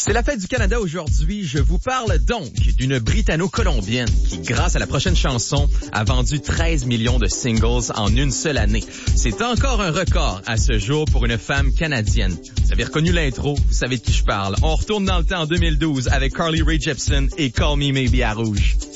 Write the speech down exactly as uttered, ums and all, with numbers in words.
C'est la fête du Canada aujourd'hui. Je vous parle donc d'une Britanno-Colombienne qui, grâce à la prochaine chanson, a vendu treize millions de singles en une seule année. C'est encore un record à ce jour pour une femme canadienne. Vous avez reconnu l'intro, vous savez de qui je parle. On retourne dans le temps en deux mille douze avec Carly Rae Jepsen et Call Me Maybe à Rouge.